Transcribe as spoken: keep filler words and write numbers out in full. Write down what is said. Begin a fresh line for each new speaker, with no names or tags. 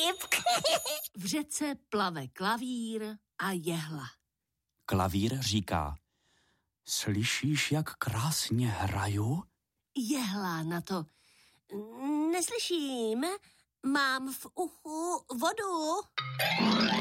vtip.
V řece plave klavír a jehla.
Klavír říká: slyšíš, jak krásně hraju?
Jehla na to: neslyším, mám v uchu vodu.